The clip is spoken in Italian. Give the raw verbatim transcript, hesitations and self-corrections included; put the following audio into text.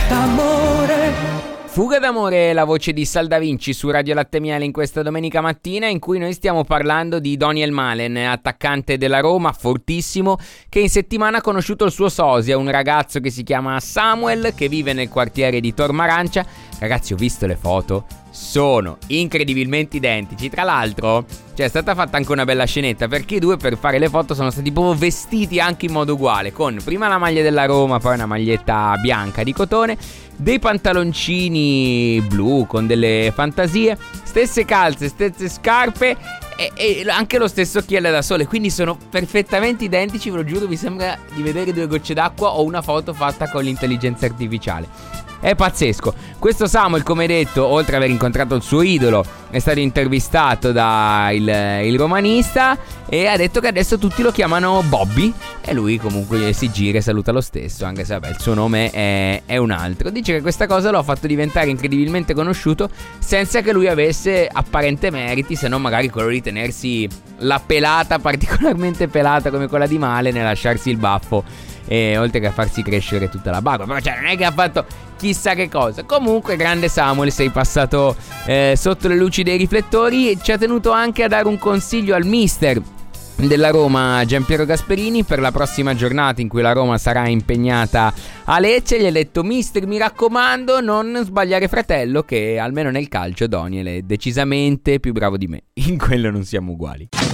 d'amore. Fuga d'amore, la voce di Sal Da Vinci su Radio Latte Miele in questa domenica mattina, in cui noi stiamo parlando di Daniel Malen, attaccante della Roma, fortissimo, che in settimana ha conosciuto il suo sosia, un ragazzo che si chiama Samuel, che vive nel quartiere di Tormarancia. Ragazzi, ho visto le foto, sono incredibilmente identici. Tra l'altro c'è stata fatta anche una bella scenetta, perché i due per fare le foto sono stati proprio vestiti anche in modo uguale, con prima la maglia della Roma, poi una maglietta bianca di cotone, dei pantaloncini blu con delle fantasie, stesse calze, stesse scarpe e, e anche lo stesso occhiale da sole, quindi sono perfettamente identici. Ve lo giuro, vi sembra di vedere due gocce d'acqua o una foto fatta con l'intelligenza artificiale. È pazzesco. Questo Samuel, come detto, oltre ad aver incontrato il suo idolo, è stato intervistato da il, il romanista e ha detto che adesso tutti lo chiamano Bobby, e lui comunque si gira e saluta lo stesso, anche se vabbè, il suo nome è, è un altro. Dice che questa cosa lo ha fatto diventare incredibilmente conosciuto senza che lui avesse apparente meriti, se non magari quello di tenersi la pelata particolarmente pelata come quella di Malen e lasciarsi il baffo, e oltre che a farsi crescere tutta la barba. Però cioè, non è che ha fatto chissà che cosa. Comunque, grande Samuel, sei passato eh, sotto le luci dei riflettori, e ci ha tenuto anche a dare un consiglio al mister della Roma, Giampiero Gasperini, per la prossima giornata in cui la Roma sarà impegnata a Lecce. Gli ha detto: mister, mi raccomando, non sbagliare fratello, che almeno nel calcio Daniel è decisamente più bravo di me. In quello non siamo uguali.